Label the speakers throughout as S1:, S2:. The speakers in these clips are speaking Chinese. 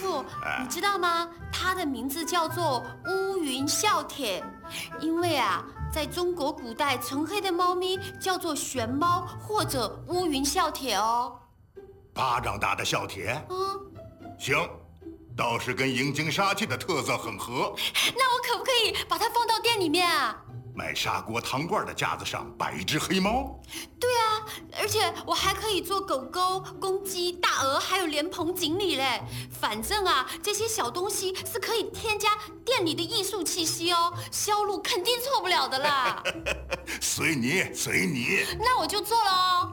S1: 傅，你知道吗？它的名字叫做乌云啸铁，因为啊，在中国古代，纯黑的猫咪叫做玄猫或者乌云啸铁哦。
S2: 巴掌大的啸铁？行，倒是跟银晶杀气的特色很合。
S1: 那我可不可以把它放到店里面啊？
S2: 卖砂锅汤罐的架子上摆一只黑猫。
S1: 对啊，而且我还可以做狗狗、公鸡、大鹅，还有莲蓬锦鲤嘞。反正啊，这些小东西是可以添加店里的艺术气息哦，销路肯定错不了的啦。
S2: 随你，随你。
S1: 那我就做了哦。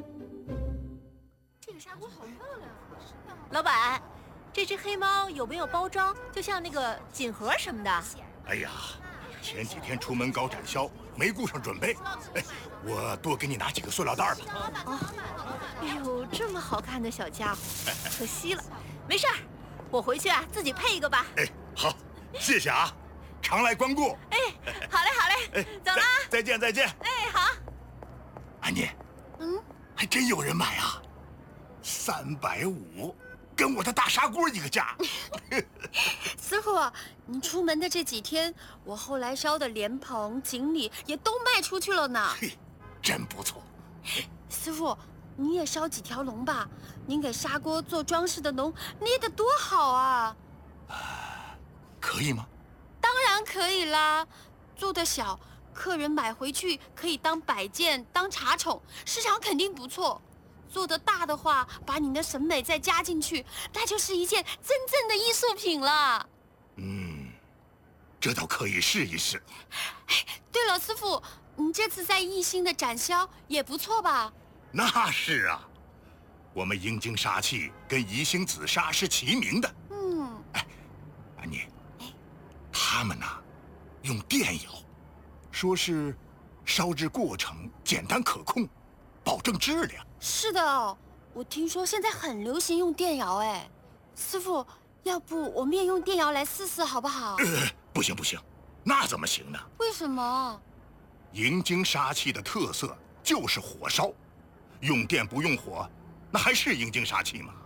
S3: 这个砂锅好漂亮。老板，这只黑猫有没有包装？就像那个锦盒什么的？
S2: 哎呀，前几天出门搞展销，没顾上准备。哎，我多给你拿几个塑料袋吧。
S3: 哦，哎呦，这么好看的小家伙，可惜了。没事儿，我回去啊自己配一个吧。
S2: 哎，好，谢谢啊，常来光顾。
S3: 哎，好嘞好嘞，走了。
S2: 再见再见。
S3: 哎，好。
S2: 安妮，还真有人买啊，350，跟我的大砂锅一个价。
S1: 师傅，您出门的这几天，我后来烧的莲蓬、锦鲤也都卖出去了呢。
S2: 嘿，真不错。
S1: 师傅，你也烧几条龙吧？您给砂锅做装饰的龙捏得多好啊！
S2: 可以吗？
S1: 当然可以啦，做得小，客人买回去可以当摆件、当茶宠，市场肯定不错。做得大的话，把你的审美再加进去，那就是一件真正的艺术品了。
S2: 这倒可以试一试。
S1: 对了，师傅，你这次在艺兴的展销也不错吧？
S2: 那是啊，我们银晶杀气跟宜兴紫砂是齐名的。安妮，他们呐，用电窑，说是烧制过程简单可控，保证质量。
S1: 是的哦，我听说现在很流行用电窑哎。师傅，要不我们也用电窑来试试好不好？
S2: 不行不行，那怎么行呢？
S1: 为什么？
S2: 银晶杀气的特色就是火烧，用电不用火，那还是银晶杀气吗？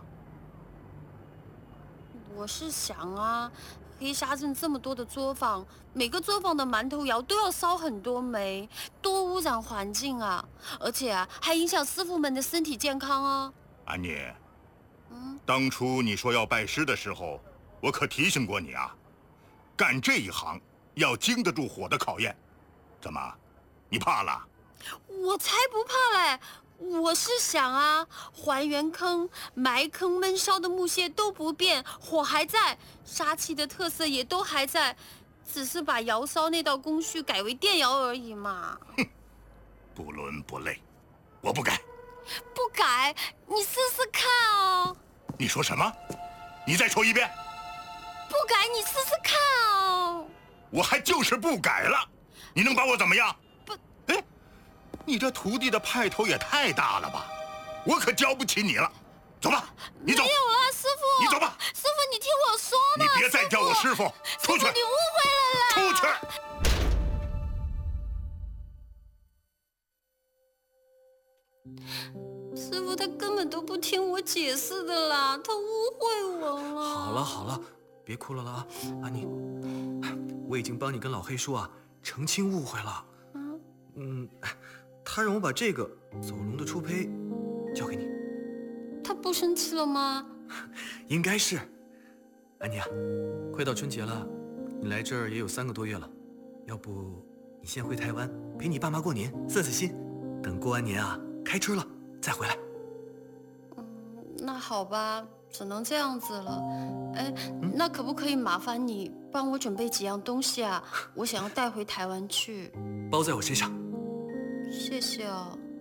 S1: 我是想啊，黑沙镇这么多的作坊，每个作坊的馒头窑都要烧很多煤，多污染环境啊！而且啊，还影响师傅们的身体健康啊。
S2: 安妮，当初你说要拜师的时候，我可提醒过你啊，干这一行要经得住火的考验。怎么，你怕了？
S1: 我才不怕嘞！我是想啊，还原坑、埋坑、焖烧的木屑都不变，火还在，杀气的特色也都还在，只是把窑烧那道工序改为电窑而已嘛。
S2: 不伦不类，我不改。
S1: 不改，你试试看哦。
S2: 你说什么？你再说一遍。
S1: 不改，你试试看哦。
S2: 我还就是不改了，你能把我怎么样？
S1: 不，
S2: 哎，你这徒弟的派头也太大了吧！我可教不起你了。走吧，你走。
S1: 没有了，师傅。
S2: 你走吧。
S1: 师傅，你听我说嘛。
S2: 你别再叫我师傅，出去。
S1: 师傅，你误会了啦。
S2: 出去。
S1: 师傅他根本都不听我解释的啦，他误会我了。
S4: 好了好了，别哭了啊，安妮，我已经帮你跟老黑叔啊澄清误会了。他让我把这个走龙的初胚交给你。
S1: 他不生气了吗？
S4: 应该是。安妮啊，快到春节了，你来这儿也有3个多月了，要不你先回台湾陪你爸妈过年，散散心，等过完年啊开春了再回来。
S1: 那好吧，只能这样子了。哎，那可不可以麻烦你帮我准备几样东西啊？我想要带回台湾去。
S4: 包在我身上。
S1: 谢谢哦。